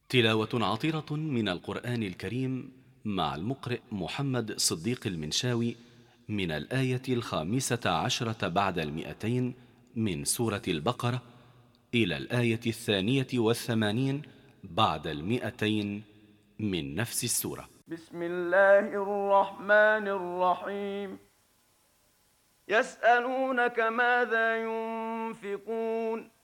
تلاوة عطرة من القرآن الكريم مع المقرئ محمد صديق المنشاوي من الآية 15 بعد 200 من سورة البقرة إلى الآية 82 بعد 200 من نفس السورة. بسم الله الرحمن الرحيم. يسألونك ماذا ينفقون